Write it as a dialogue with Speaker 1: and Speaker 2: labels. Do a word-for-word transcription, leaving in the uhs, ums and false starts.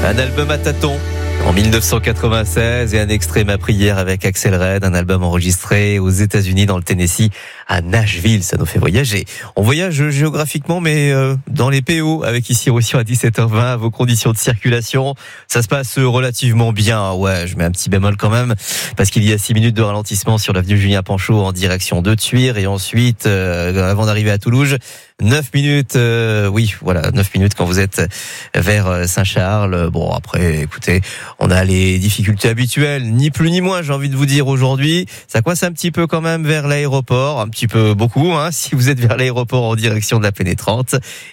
Speaker 1: Un album à tâtons en dix-neuf cent quatre-vingt-seize et un extrait Ma prière avec Axel Red, un album enregistré aux États-Unis dans le Tennessee, à Nashville. Ça nous fait voyager. On voyage géographiquement, mais euh, dans les P O avec ici Roussillon à dix-sept heures vingt. Vos conditions de circulation, ça se passe relativement bien. Ouais, je mets un petit bémol quand même parce qu'il y a six minutes de ralentissement sur l'avenue Julien Panchaud en direction de Thuir et ensuite, euh, avant d'arriver à Toulouse, neuf minutes. Euh, oui, voilà, neuf minutes quand vous êtes vers Saint-Charles. Bon, après, écoutez, on a les difficultés habituelles, ni plus ni moins, j'ai envie de vous dire aujourd'hui. Ça coince un petit peu quand même vers l'aéroport, un petit peu beaucoup, hein, si vous êtes vers l'aéroport en direction de la pénétrante.